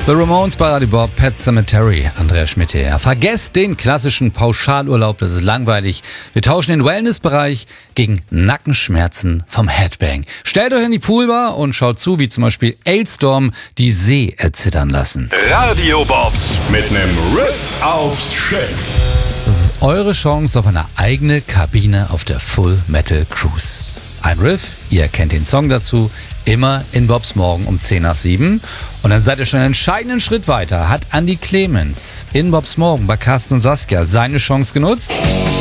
The Ramones bei Radio Bob, Pet Sematary, Andreas Schmidt hier. Vergesst den klassischen Pauschalurlaub, das ist langweilig. Wir tauschen den Wellnessbereich gegen Nackenschmerzen vom Headbang. Stellt euch in die Poolbar und schaut zu, wie zum Beispiel Ailstorm die See erzittern lassen. Radio Bobs mit nem Riff aufs Schiff. Das ist eure Chance auf eine eigene Kabine auf der Full Metal Cruise. Ein Riff, ihr kennt den Song dazu, immer in Bobs Morgen um 10 nach 7. Und dann seid ihr schon einen entscheidenden Schritt weiter. Hat Andi Clemens in Bobs Morgen bei Carsten und Saskia seine Chance genutzt?